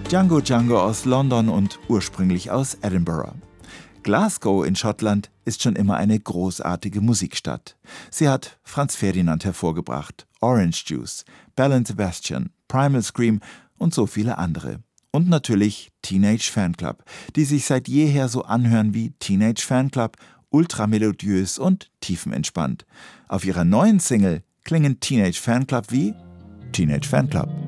Django Django aus London und ursprünglich aus Edinburgh. Glasgow in Schottland ist schon immer eine großartige Musikstadt. Sie hat Franz Ferdinand hervorgebracht, Orange Juice, Belle and Sebastian, Primal Scream und so viele andere. Und natürlich Teenage Fanclub, die sich seit jeher so anhören wie Teenage Fanclub, ultramelodiös und tiefenentspannt. Auf ihrer neuen Single klingen Teenage Fanclub wie Teenage Fanclub.